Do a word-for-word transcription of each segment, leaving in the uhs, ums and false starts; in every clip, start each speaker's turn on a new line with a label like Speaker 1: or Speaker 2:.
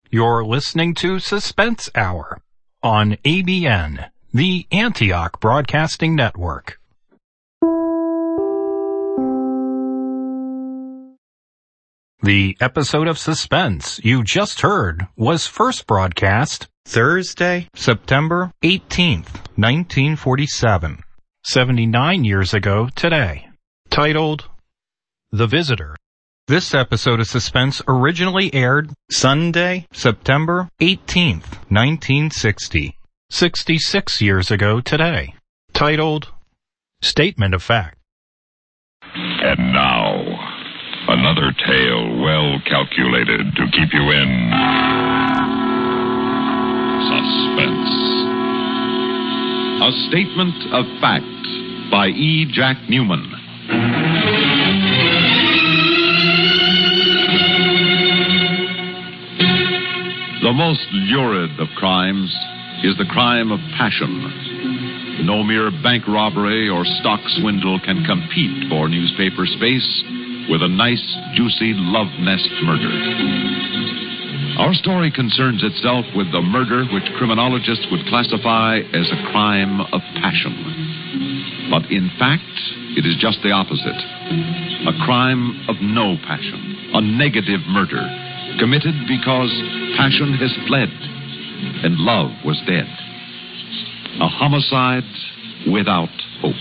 Speaker 1: You're listening to Suspense Hour on A B N, the Antioch Broadcasting Network. The episode of Suspense you just heard was first broadcast Thursday, September eighteenth, nineteen forty-seven, seventy-nine years ago today, titled The Visitor. This episode of Suspense originally aired Sunday, September eighteenth, nineteen sixty, sixty-six years ago today, titled Statement of Fact.
Speaker 2: And now, another tale well calculated to keep you in suspense. A Statement of Fact by E. Jack Newman. The most lurid of crimes is the crime of passion. No mere bank robbery or stock swindle can compete for newspaper space with a nice, juicy love nest murder. Our story concerns itself with the murder which criminologists would classify as a crime of passion. But in fact, it is just the opposite. A crime of no passion, a negative murder, committed because passion has fled and love was dead. A homicide without hope.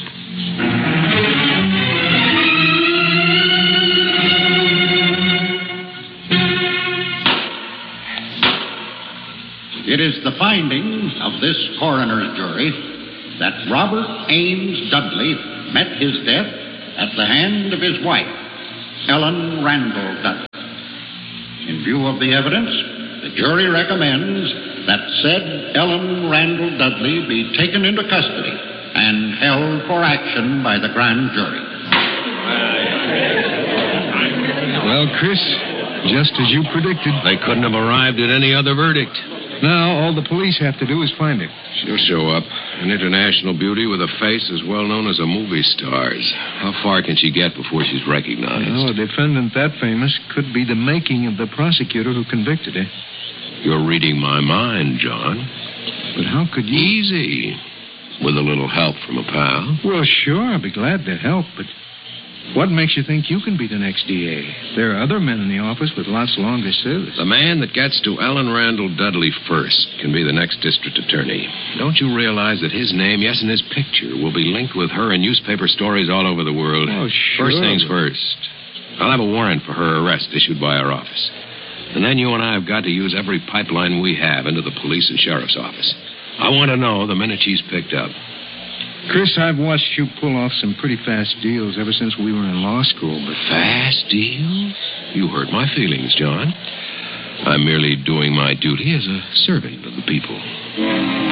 Speaker 3: It is the finding of this coroner's jury that Robert Ames Dudley met his death at the hand of his wife, Ellen Randall Dudley. In view of the evidence, the jury recommends that said Ellen Randall Dudley be taken into custody and held for action by the grand jury.
Speaker 4: Well, Chris, just as you predicted.
Speaker 5: They couldn't have arrived at any other verdict.
Speaker 4: Now, all the police have to do is find her.
Speaker 5: She'll show up. An international beauty with a face as well known as a movie star's. How far can she get before she's recognized?
Speaker 4: Well, a defendant that famous could be the making of the prosecutor who convicted her.
Speaker 5: You're reading my mind, John.
Speaker 4: But how could you...
Speaker 5: Easy. With a little help from a pal.
Speaker 4: Well, sure, I'd be glad to help, but what makes you think you can be the next D A? There are other men in the office with lots longer service.
Speaker 5: The man that gets to Ellen Randall Dudley first can be the next district attorney. Don't you realize that his name, yes, and his picture, will be linked with her in newspaper stories all over the world?
Speaker 4: Oh, sure.
Speaker 5: First things first. I'll have a warrant for her arrest issued by our office. And then you and I have got to use every pipeline we have into the police and sheriff's office. I want to know the minute she's picked up.
Speaker 4: Chris, I've watched you pull off some pretty fast deals ever since we were in law school, but...
Speaker 5: Fast deals? You hurt my feelings, John. I'm merely doing my duty as a servant of the people.